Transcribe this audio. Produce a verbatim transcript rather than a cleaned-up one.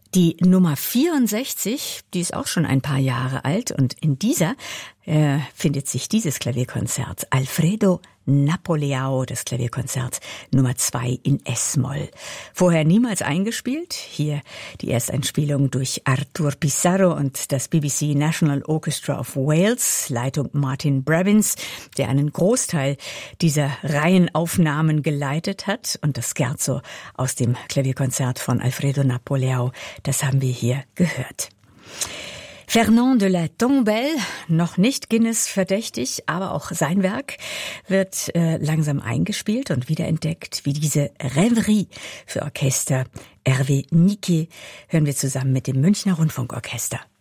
Die Nummer vierundsechzig, die ist auch schon ein paar Jahre alt und in dieser äh, findet sich dieses Klavierkonzert. Alfredo Napoleão, das Klavierkonzert Nummer zwei in S-Moll. Vorher niemals eingespielt. Hier die Ersteinspielung durch Artur Pissarro und das B B C National Orchestra of Wales, Leitung Martin Brabins, der einen Großteil dieser Reihenaufnahmen geleitet hat. Und das Scherzo aus dem Klavierkonzert von Alfredo Napoleão, das haben wir hier gehört. Fernand de la Tombelle, noch nicht Guinness verdächtig, aber auch sein Werk wird äh, langsam eingespielt und wiederentdeckt, wie diese Rêverie für Orchester. Hervé Niquet hören wir zusammen mit dem Münchner Rundfunkorchester.